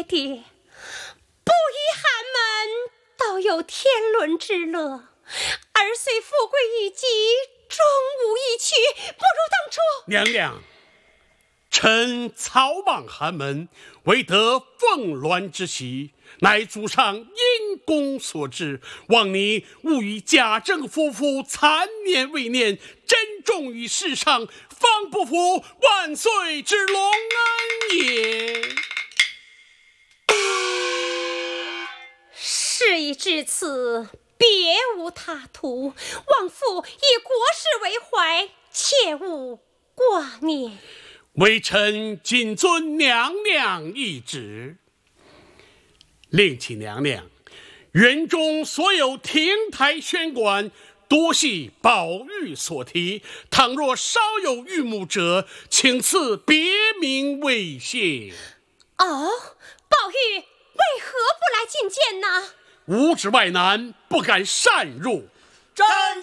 爹爹，不依寒门，倒有天伦之乐。儿虽富贵一级，终无一躯，不如当初。 娘娘，臣草莽寒门，未得凤鸾之喜，乃祖上因公所致。望你勿与贾政夫妇残年未念，珍重于世上，方不负万岁之隆恩也。 事已至此，别无他途，望父以国事为怀，切勿挂念。 微臣谨遵娘娘懿旨。另请娘娘，园中所有亭台轩馆，多系宝玉所题，倘若稍有玉木者，请赐别名为谢。 哦，宝玉为何不来觐见呢？ 无旨外男，不敢擅入。 朕